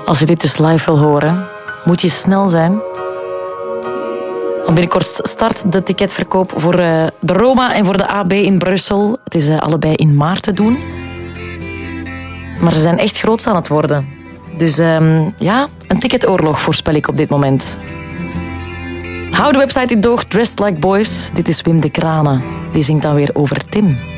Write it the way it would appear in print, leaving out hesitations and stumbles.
Als je dit dus live wil horen, moet je snel zijn. Want binnenkort start de ticketverkoop voor de Roma en voor de AB in Brussel. Het is allebei in maart te doen. Maar ze zijn echt groots aan het worden. Dus ja, een ticketoorlog voorspel ik op dit moment. Hou de website in doog, Dressed Like Boys. Dit is Wim de Kranen. Die zingt dan weer over Tim.